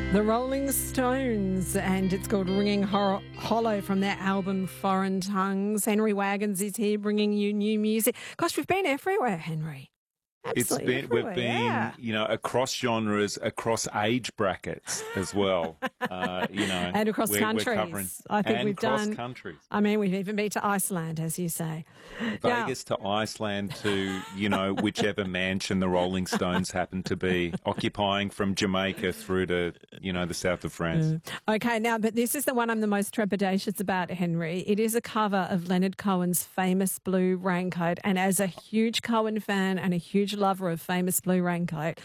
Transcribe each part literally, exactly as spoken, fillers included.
The Rolling Stones, and it's called Ringing Hor- Hollow from their album Foreign Tongues. Henry Wagons is here bringing you new music. Gosh, we've been everywhere, Henry. Absolutely It's been, everywhere, we've been, yeah. you know, across genres, across age brackets as well. Uh, you know, and across we're, countries. We're covering, I think and we've cross done. countries. I mean, we've even been to Iceland, as you say. Vegas to Iceland to, you know, whichever mansion the Rolling Stones happen to be occupying, from Jamaica through to, you know, the south of France. Mm. Okay, now, but this is the one I'm the most trepidatious about, Henry. It is a cover of Leonard Cohen's famous Blue Raincoat, and as a huge Cohen fan and a huge lover of famous Blue Raincoat,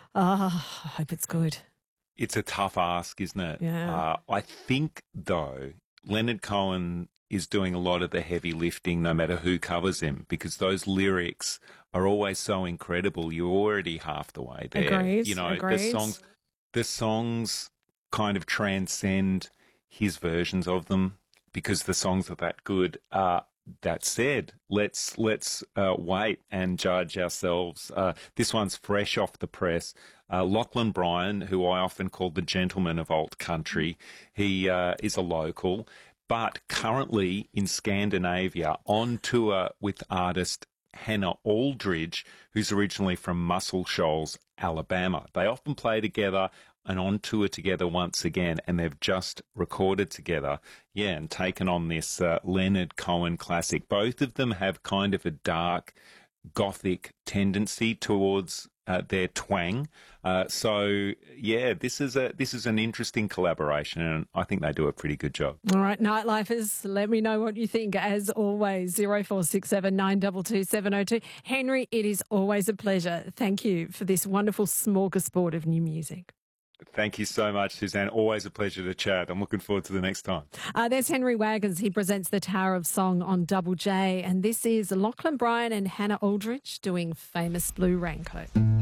oh, I hope it's good. It's a tough ask, isn't it? Yeah. Uh, I think, though, Leonard Cohen is doing a lot of the heavy lifting no matter who covers him, because those lyrics are always so incredible. You're already half the way there. Agrees, you know, agrees. the songs the songs kind of transcend his versions of them because the songs are that good. Uh, that said, let's let's uh, wait and judge ourselves. Uh, this one's fresh off the press. Uh, Lachlan Bryan, who I often call the gentleman of alt country, he uh, is a local, but currently in Scandinavia on tour with artist Hannah Aldridge, who's originally from Muscle Shoals, Alabama. They often play together and on tour together once again, and they've just recorded together, yeah, and taken on this uh, Leonard Cohen classic. Both of them have kind of a dark, gothic tendency towards uh, their twang. Uh, so, yeah, this is a this is an interesting collaboration, and I think they do a pretty good job. All right, Nightlifers, let me know what you think. As always, zero four six seven nine two two seven zero two. Henry, it is always a pleasure. Thank you for this wonderful smorgasbord of new music. Thank you so much, Suzanne. Always a pleasure to chat. I'm looking forward to the next time. Uh, there's Henry Wagons. He presents the Tower of Song on Double J. And this is Lachlan Bryan and Hannah Aldridge doing Famous Blue Raincoat.